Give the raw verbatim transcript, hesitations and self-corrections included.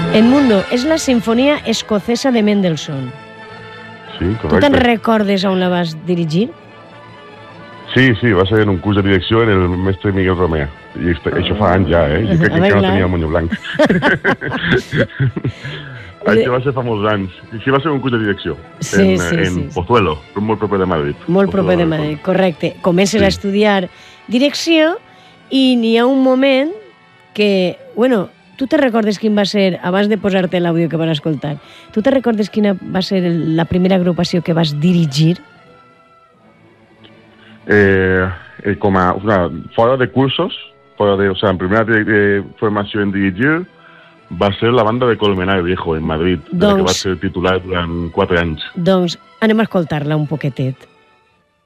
Edmundo, és la Sinfonia Escocesa de Mendelssohn. Sí, correcte. Tu te'n recordes on la vas dirigir? Sí, sí, va ser en un curs de direcció en el mestre Miguel Romea. I oh. això fa anys ja, eh? Jo crec que encara no tenia el monyo blanc. Això va ser fa molts anys. I sí, va ser un curs de direcció. Sí, en, sí, en sí. Pozuelo, molt proper de Madrid. Molt proper de Madrid, correcte. Comences sí. a estudiar direcció i n'hi ha un moment que, bueno, tu te recordes quin va ser, abans de posar-te l'àudio que vas escoltar, tu te recordes quina va ser la primera agrupació que vas dirigir? Eh, eh, com a, o sea, fora de cursos, fora de, o sea, en primera de, de formació en dirigir, va ser la banda de Colmenar Viejo, en Madrid, doncs, que va ser titular durant quatre anys. Doncs anem a escoltar-la un poquetet.